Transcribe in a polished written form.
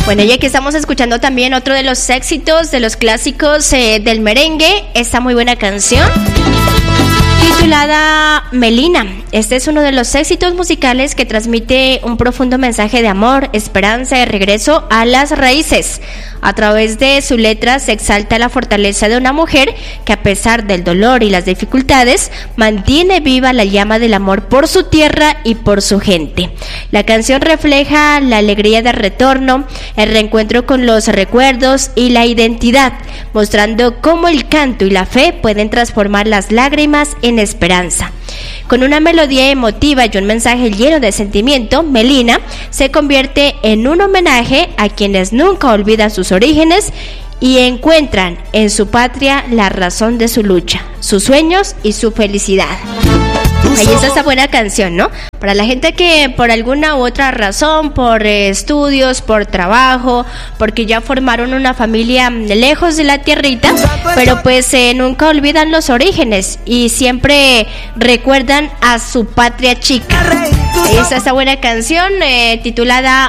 Bueno, ya que estamos escuchando también otro de los éxitos, de los clásicos del merengue, esta muy buena canción titulada Melina. Este es uno de los éxitos musicales que transmite un profundo mensaje de amor, esperanza y regreso a las raíces. A través de su letra se exalta la fortaleza de una mujer que, a pesar del dolor y las dificultades, mantiene viva la llama del amor por su tierra y por su gente. La canción refleja la alegría del retorno, el reencuentro con los recuerdos y la identidad, mostrando cómo el canto y la fe pueden transformar las lágrimas en esperanza. Con una melodía emotiva y un mensaje lleno de sentimiento, Melina se convierte en un homenaje a quienes nunca olvidan sus orígenes y encuentran en su patria la razón de su lucha, sus sueños y su felicidad. Ahí está esta buena canción, ¿no? Para la gente que por alguna u otra razón, por estudios, por trabajo, porque ya formaron una familia lejos de la tierrita, pero pues nunca olvidan los orígenes y siempre recuerdan a su patria chica. Ahí está esta buena canción titulada